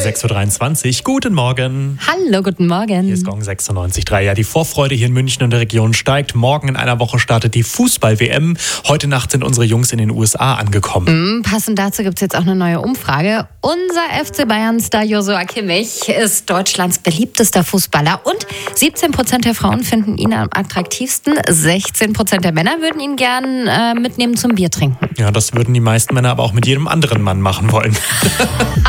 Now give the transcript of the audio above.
6.23 Uhr. Guten Morgen. Hallo, guten Morgen. Hier ist Gong 96.3. Ja, die Vorfreude hier in München und der Region steigt. Morgen in einer Woche startet die Fußball-WM. Heute Nacht sind unsere Jungs in den USA angekommen. Passend dazu gibt es jetzt auch eine neue Umfrage. Unser FC Bayern-Star Joshua Kimmich ist Deutschlands beliebtester Fußballer und 17% der Frauen finden ihn am attraktivsten. 16% der Männer würden ihn gern mitnehmen zum Bier trinken. Ja, das würden die meisten Männer aber auch mit jedem anderen Mann machen wollen.